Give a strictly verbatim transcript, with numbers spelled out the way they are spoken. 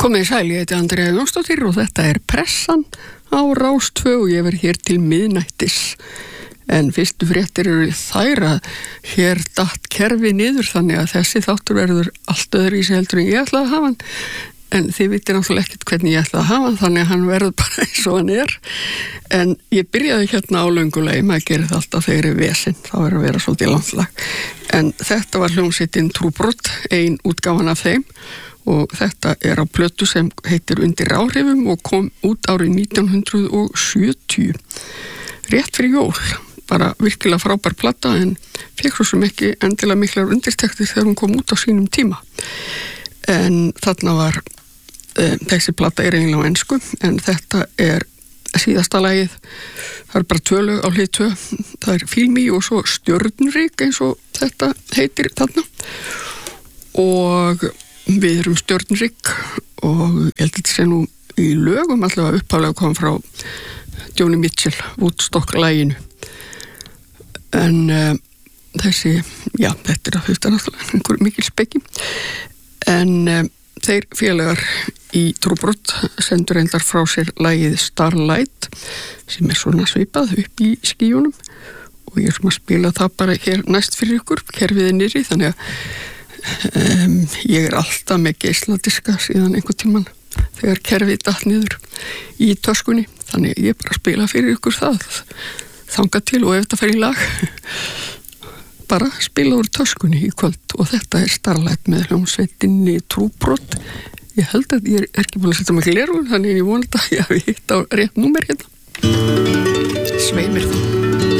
Komið í sæl, ég heiti Andrea Jónsdóttir og þetta er Pressan á Rás tvö og ég verð hér til miðnættis. En fyrstu fréttir eru þær að hér datt kerfi niður þannig að þessi þáttur verður allt öðru í sig heldur en ég ætlaði að hafa hann. En þið vitir náttúrulega ekkert hvernig ég ætlaði að hafa hann þannig að hann verður bara eins og hann er. En ég byrjaði hérna á löngulegi, maður gerir það alltaf þegar er vesinn, þá er að vera svolítið landslag. En þetta var hljómsveitin Trúbrot, ein útgáfan af þeim. Og þetta er á plötu sem heitir Undir áhrifum og kom út árið nítján hundruð sjötíu. Rétt fyrir jól, bara virkilega frábær plata en fekk svo sem ekki endilega miklar undirtektir þegar hún kom út á sínum tíma. En þarna var, e, þessi plata er eiginlega á ensku en þetta er síðasta lagið, það er bara tvö lög á hlið tvö, það er Filmi og svo Stjörnrík eins og þetta heitir þarna og við erum Stjörnrík og ég held að þetta sé nú í lögum allavega upphaflega kom frá Joni Mitchell, Woodstock-laginu. En uh, þessi, já, þetta er að þetta náttúrulega einhver mikil spekki. En uh, þeir félagar í Trúbrot sendur reyndar frá sér lagið Starlight sem er svona svipað upp í skíunum og ég er sem að spila það bara hér næst fyrir ykkur, kerfið er nýri, þannig að Um, ég er alltaf með geisladiska síðan einhvern tíman þegar kerfið datt niður í töskunni þannig ég bara spila fyrir ykkur það þangað til og ef þetta fer í lag bara spila úr töskunni í kvöld og þetta er Starlight með hljómsveitinni Trúbrot. Ég held að ég er ekki búin að setja mig glerun þannig ég vona þetta að ég hafi hitt á rétt númer hérna. Sveimir það.